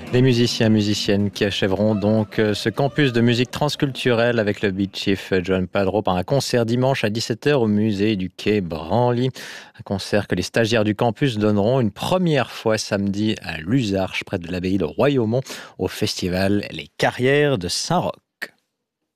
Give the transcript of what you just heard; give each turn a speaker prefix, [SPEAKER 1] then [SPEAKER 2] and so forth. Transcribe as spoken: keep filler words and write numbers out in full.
[SPEAKER 1] Les musiciens et musiciennes qui achèveront donc euh, ce campus de musique transculturelle avec le beat chief John Padro par un concert dimanche à dix-sept heures au musée du Quai Branly. Un concert que les stagiaires du campus donneront une première fois samedi à Luzarches, près de l'abbaye de Royaumont, au festival Les Carrières de Saint-Roch.